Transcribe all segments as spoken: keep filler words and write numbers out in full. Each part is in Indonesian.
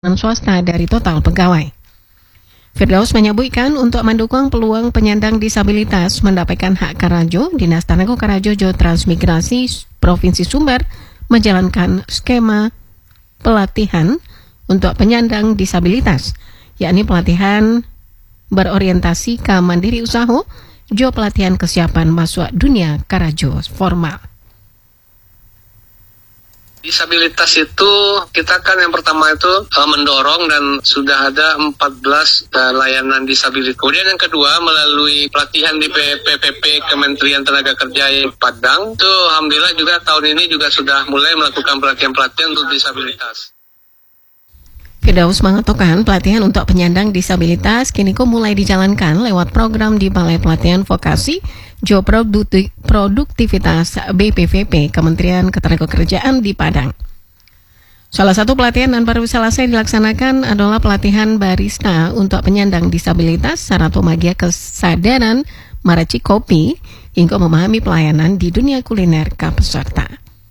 swasta dari total pegawai. Firdaus menyebutkan untuk mendukung peluang penyandang disabilitas mendapatkan hak karajo, Dinas Tenaga Karajo Jo Transmigrasi Provinsi Sumber menjalankan skema pelatihan untuk penyandang disabilitas, yakni pelatihan berorientasi ke mandiri usaha, jo pelatihan kesiapan masuk dunia karajo formal. Disabilitas itu kita kan yang pertama itu uh, mendorong dan sudah ada empat belas uh, layanan disabilitas. Kemudian yang kedua melalui pelatihan di P P P Kementerian Tenaga Kerja Padang itu alhamdulillah juga tahun ini juga sudah mulai melakukan pelatihan-pelatihan untuk disabilitas. Firdaus mengatakan pelatihan untuk penyandang disabilitas kini mulai dijalankan lewat program di Balai Pelatihan Vokasi Jo Produktivitas B P V P Kementerian Ketenagakerjaan di Padang. Salah satu pelatihan yang baru selesai dilaksanakan adalah pelatihan barista untuk penyandang disabilitas Sarato Magia Kesadaran Maraci Kopi hingga memahami pelayanan di dunia kuliner ke peserta.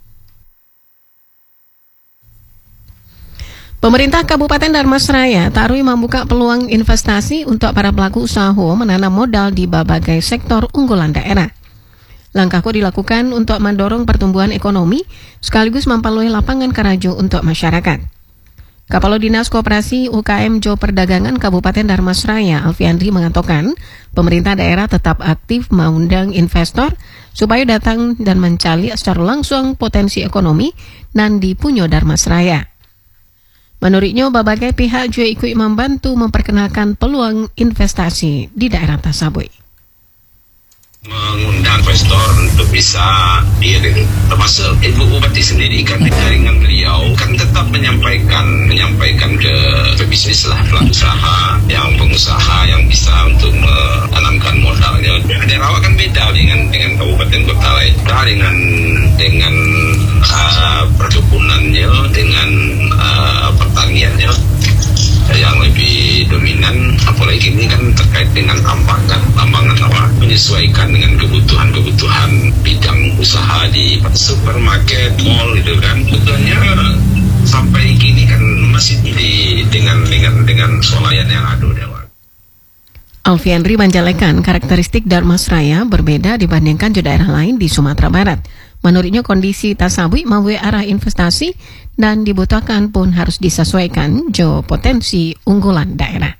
Pemerintah Kabupaten Dharmasraya Tarui membuka peluang investasi untuk para pelaku usaha menanam modal di berbagai sektor unggulan daerah. Langkah itu dilakukan untuk mendorong pertumbuhan ekonomi sekaligus memperluas lapangan karajo untuk masyarakat. Kepala Dinas Koperasi U K M Jo Perdagangan Kabupaten Dharmasraya Alfiandri mengatakan pemerintah daerah tetap aktif mengundang investor supaya datang dan mencari secara langsung potensi ekonomi dan di Punyo Dharmasraya. Menurutnya, berbagai pihak juga ikut membantu memperkenalkan peluang investasi di daerah tersebut. Mengundang investor untuk bisa diiring, termasuk Ibu Bupati sendiri kan di jaringan beliau kan tetap menyampaikan menyampaikan ke pebisnis lah, pelaku usaha, yang pengusaha yang bisa untuk menanamkan modalnya. Daerah kan beda dengan dengan kabupaten kota lain, dengan dengan uh, perkebunannya, dengan uh, pertaniannya yang lebih dominan, apalagi ini kan terkait dengan tambangan, tambangan apa menyesuaikan dengan kebutuhan-kebutuhan bidang usaha di supermarket, mall gitu kan. Betulnya sampai kini kan masih di dengan dengan dengan swalayan yang ada dewa. Alfiandri menjelekan karakteristik Dharmasraya berbeda dibandingkan di daerah lain di Sumatera Barat. Menurutnya kondisi tasawuf membuat arah investasi dan dibutuhkan pun harus disesuaikan jo potensi unggulan daerah.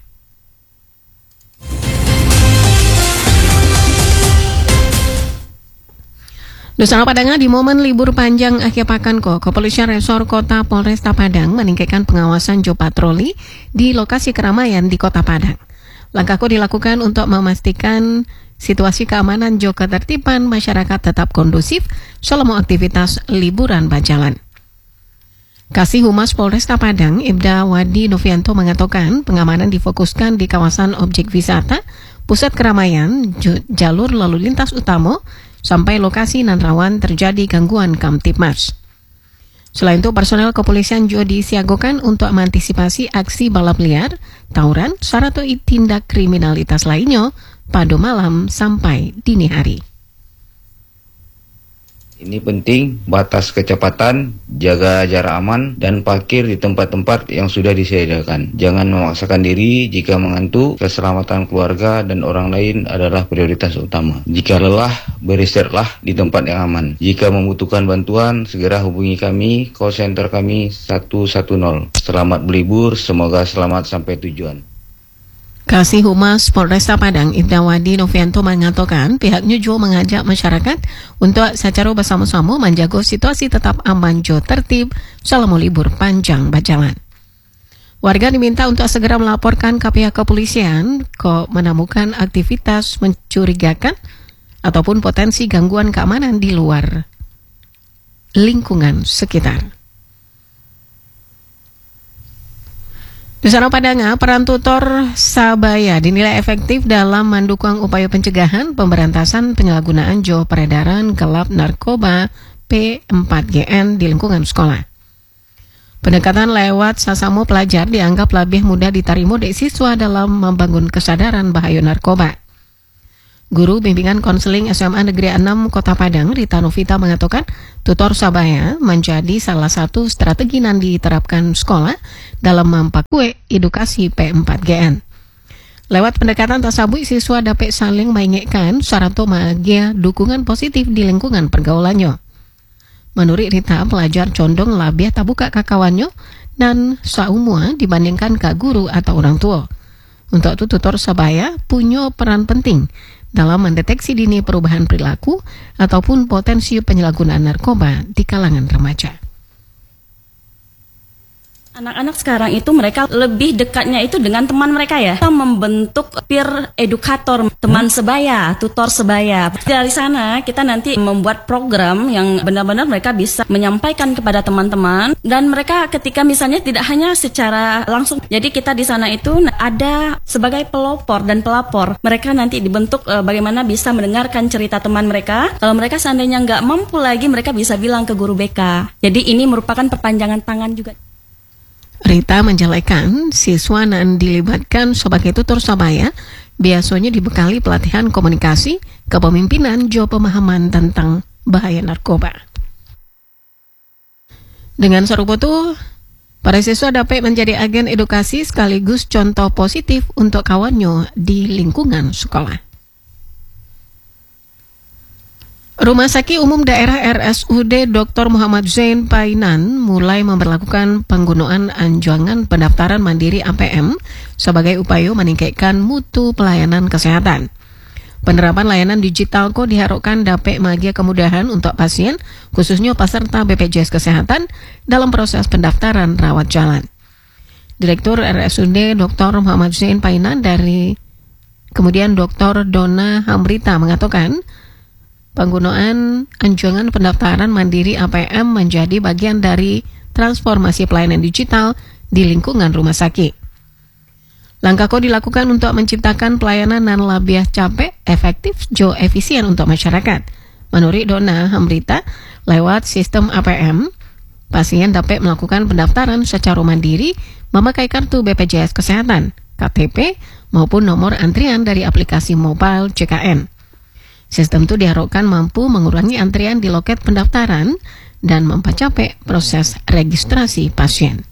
Nusantara Padang di momen libur panjang akhir pekan ko, Kepolisian Resor Kota Polresta Padang meningkatkan pengawasan jo patroli di lokasi keramaian di Kota Padang. Langkah itu dilakukan untuk memastikan situasi keamanan jo ketertiban masyarakat tetap kondusif selama aktivitas liburan berjalan. Kasih Humas Polresta Padang, Ibda Wadi Novianto mengatakan pengamanan difokuskan di kawasan objek wisata, pusat keramaian, jalur lalu lintas utama, sampai lokasi nan rawan terjadi gangguan Kamtibmas. Selain itu, personel kepolisian juga disiagakan untuk mengantisipasi aksi balap liar, tawuran, serta tindak kriminalitas lainnya pada malam sampai dini hari. Ini penting, batas kecepatan, jaga jarak aman, dan parkir di tempat-tempat yang sudah disediakan. Jangan memaksakan diri jika mengantuk, keselamatan keluarga dan orang lain adalah prioritas utama. Jika lelah, beristirahatlah di tempat yang aman. Jika membutuhkan bantuan, segera hubungi kami, call center kami satu satu nol. Selamat berlibur, semoga selamat sampai tujuan. Kasih Humas Polresta Padang, Ibda Wadi Novianto mengatakan pihaknya juga mengajak masyarakat untuk secara bersama-sama menjaga situasi tetap aman jo tertib selama libur panjang berjalan. Warga diminta untuk segera melaporkan ke pihak kepolisian kalau menemukan aktivitas mencurigakan ataupun potensi gangguan keamanan di luar lingkungan sekitar. Nusantara Padang, peran tutor Sabaya dinilai efektif dalam mendukung upaya pencegahan pemberantasan penyalahgunaan jo peredaran gelap narkoba P empat G N di lingkungan sekolah. Pendekatan lewat sasamo pelajar dianggap lebih mudah diterima dari siswa dalam membangun kesadaran bahaya narkoba. Guru Bimbingan Konseling S M A Negeri enam Kota Padang, Rita Novita, mengatakan tutor Sabaya menjadi salah satu strategi yang diterapkan sekolah dalam mempakue edukasi P empat G N. Lewat pendekatan tasabui, siswa dapat saling mengingatkan sarana magia dukungan positif di lingkungan pergaulannya. Menurut Rita, pelajar condong lebih tabuka ke kawannya dan saumur dibandingkan ke guru atau orang tua. Untuk itu, tutor Sabaya punya peran penting dalam mendeteksi dini perubahan perilaku ataupun potensi penyalahgunaan narkoba di kalangan remaja. Anak-anak sekarang itu mereka lebih dekatnya itu dengan teman mereka ya. Kita membentuk peer edukator, teman sebaya, tutor sebaya. Dari sana kita nanti membuat program yang benar-benar mereka bisa menyampaikan kepada teman-teman. Dan mereka ketika misalnya tidak hanya secara langsung. Jadi kita di sana itu ada sebagai pelopor dan pelapor. Mereka nanti dibentuk e, bagaimana bisa mendengarkan cerita teman mereka. Kalau mereka seandainya nggak mampu lagi, mereka bisa bilang ke guru B K. Jadi ini merupakan perpanjangan tangan juga. Rita menjelaskan siswa yang dilibatkan sebagai tutor Sabaya biasanya dibekali pelatihan komunikasi, kepemimpinan, juga pemahaman tentang bahaya narkoba. Dengan serupa itu, para siswa dapat menjadi agen edukasi sekaligus contoh positif untuk kawannya di lingkungan sekolah. Rumah Sakit Umum Daerah R S U D Doktor Muhammad Zain Painan mulai memberlakukan penggunaan anjuran pendaftaran mandiri A P M sebagai upaya meningkatkan mutu pelayanan kesehatan. Penerapan layanan digital ko diharapkan dapat memberi kemudahan untuk pasien, khususnya peserta B P J S Kesehatan dalam proses pendaftaran rawat jalan. Direktur R S U D Doktor Muhammad Zain Painan dari kemudian Doktor Dona Hamrita mengatakan penggunaan anjuran pendaftaran mandiri A P M menjadi bagian dari transformasi pelayanan digital di lingkungan rumah sakit. Langkah ko dilakukan untuk menciptakan pelayanan yang lebih capek, efektif, jo efisien untuk masyarakat. Menurut Dona Hamrita, lewat sistem A P M, pasien dapat melakukan pendaftaran secara mandiri memakai kartu B P J S Kesehatan, K T P, maupun nomor antrian dari aplikasi mobile C K N. Sistem itu diharapkan mampu mengurangi antrian di loket pendaftaran dan mempercepat proses registrasi pasien.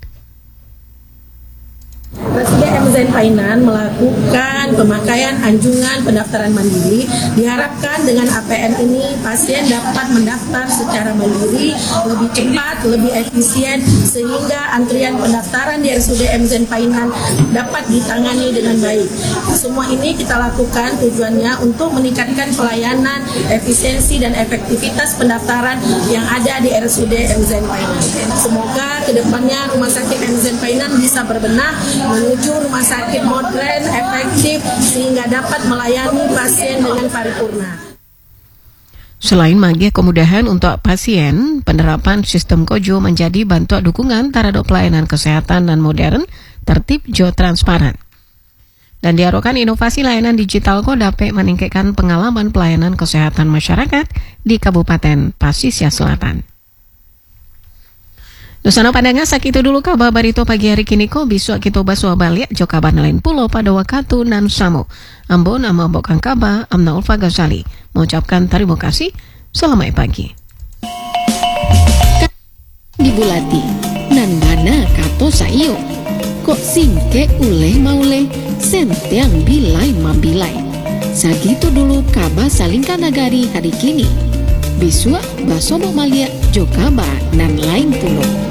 R S U D M Zain Painan melakukan pemakaian anjuran pendaftaran mandiri. Diharapkan dengan A P M ini pasien dapat mendaftar secara mandiri, lebih cepat, lebih efisien, sehingga antrian pendaftaran di R S U D M Zain Painan dapat ditangani dengan baik. Semua ini kita lakukan tujuannya untuk meningkatkan pelayanan, efisiensi dan efektivitas pendaftaran yang ada di R S U D M Zain Painan. Semoga kedepannya Rumah Sakit M Zain Painan bisa berbenah menuju rumah sakit modern, efektif, sehingga dapat melayani pasien dengan paripurna. Selain memberi kemudahan untuk pasien, penerapan sistem Kojo menjadi bantuan dukungan terhadap pelayanan kesehatan dan modern, tertib, jo transparan. Dan diharapkan inovasi layanan digital ko dapat meningkatkan pengalaman pelayanan kesehatan masyarakat di Kabupaten Pasisya Selatan. Nusana Padanga sak itu dulu kabar barito pagi hari kini ko besok kita basua balik jo kabar lain pulau pada waktu nan samo. Ambon ama bokang kabar amna Ulfa Ghazali mengucapkan terima kasih. Selamat pagi. Dibulati nan mana kato saio kok singke uleh mauleh sentiang bilai mambilai. Sagitu dulu kabar salingkan nagari hari kini. Besok basomo malia jo kabar nan lain pulau.